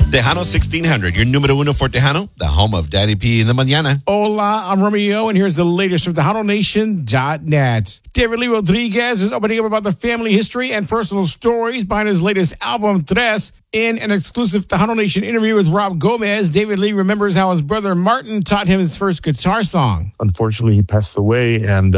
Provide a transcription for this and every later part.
Tejano 1600, your número uno for Tejano, the home of Daddy P in the mañana. Hola, I'm Romeo, and here's the latest from TejanoNation.net. David Lee Rodriguez is opening up about the family history and personal stories behind his latest album, Tres. In an exclusive Tejano Nation interview with Rob Gomez, David Lee remembers how his brother Martin taught him his first guitar song. Unfortunately, he passed away, and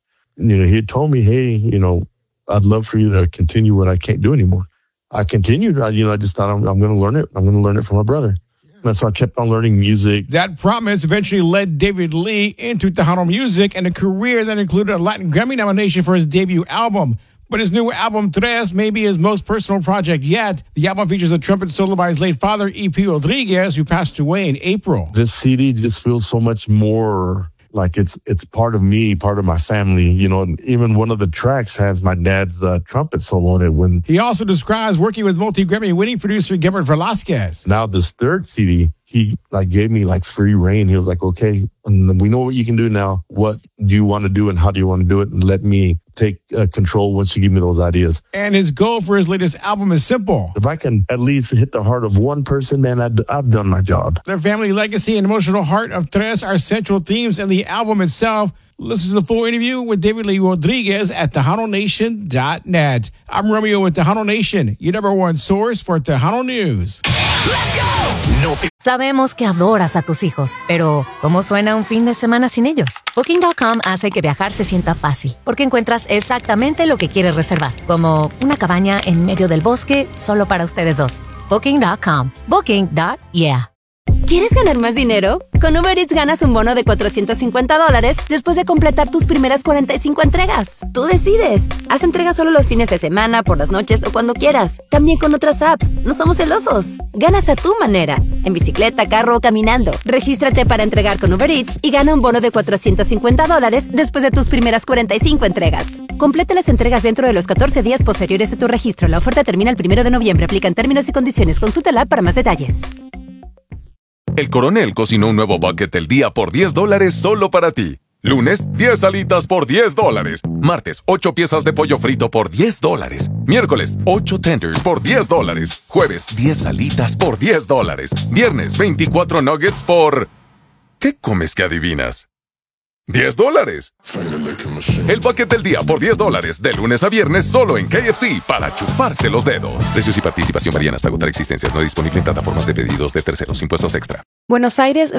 he had told me, hey, I'd love for you to continue what I can't do anymore. I continued. I just thought I'm going to learn it. I'm going to learn it from my brother. And so I kept on learning music. That promise eventually led David Lee into Tejano music and a career that included a Latin Grammy nomination for his debut album. But his new album, Tres, may be his most personal project yet. The album features a trumpet solo by his late father, E.P. Rodriguez, who passed away in April. This CD just feels so much more like it's part of me, part of my family. Even one of the tracks has my dad's trumpet solo on it. He also describes working with multi-Grammy winning producer Gilbert Velasquez. Now this third CD, he gave me free reign. He was like, okay, we know what you can do now. What do you want to do and how do you want to do it? And let me take control once you give me those ideas. And his goal for his latest album is simple. If I can at least hit the heart of one person, man, I've done my job. The family legacy and emotional heart of Tres are central themes in the album itself. Listen to the full interview with David Lee Rodriguez at TejanoNation.net. I'm Romeo with Tejano Nation, your number one source for Tejano News. Let's go! Sabemos que adoras a tus hijos, pero ¿cómo suena un fin de semana sin ellos? Booking.com hace que viajar se sienta fácil, porque encuentras exactamente lo que quieres reservar, como una cabaña en medio del bosque solo para ustedes dos. Booking.com. Booking.yeah. ¿Quieres ganar más dinero? Con Uber Eats ganas un bono de $450 después de completar tus primeras 45 entregas. Tú decides. Haz entregas solo los fines de semana, por las noches o cuando quieras. También con otras apps. No somos celosos. Ganas a tu manera. En bicicleta, carro o caminando. Regístrate para entregar con Uber Eats y gana un bono de $450 después de tus primeras 45 entregas. Completa las entregas dentro de los 14 días posteriores a tu registro. La oferta termina el 1 de noviembre. Aplican términos y condiciones. Consulta la app para más detalles. El Coronel cocinó un nuevo bucket del día por $10 solo para ti. Lunes, 10 alitas por $10. Martes, 8 piezas de pollo frito por $10. Miércoles, 8 tenders por $10. Jueves, 10 alitas por $10. Viernes, 24 nuggets por... ¿Qué comes que adivinas? $10. El bucket del día por $10, de lunes a viernes solo en KFC para chuparse los dedos. Precios y participación varían hasta agotar existencias. No disponible en plataformas de pedidos de terceros. Impuestos extra. Buenos Aires,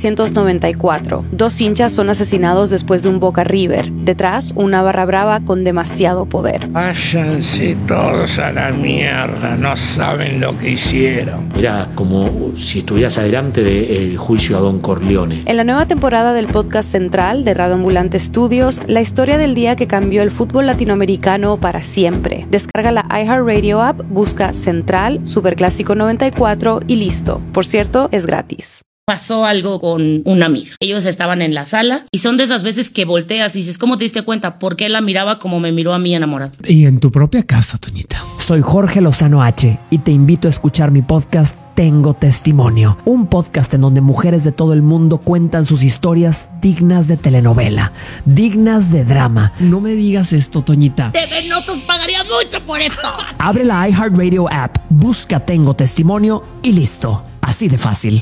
1994. 2 hinchas son asesinados después de un Boca River. Detrás, una barra brava con demasiado poder. Váyanse todos a la mierda. No saben lo que hicieron. Era como si estuvieras adelante del juicio a Don Corleone. En la nueva temporada del podcast Central de Radio Ambulante Studios, la historia del día que cambió el fútbol latinoamericano para siempre. Descarga la iHeartRadio app, busca Central, Superclásico 94 y listo. Por cierto, es gratis. Pasó algo con una amiga. Ellos estaban en la sala y son de esas veces que volteas y dices, ¿cómo te diste cuenta? ¿Por qué la miraba como me miró a mí enamorado? Y en tu propia casa, Toñita. Soy Jorge Lozano H y te invito a escuchar mi podcast Tengo Testimonio, un podcast en donde mujeres de todo el mundo cuentan sus historias dignas de telenovela, dignas de drama. No me digas esto, Toñita. TV Notos pagaría mucho por esto. Abre la iHeartRadio app, busca Tengo Testimonio y listo. Así de fácil.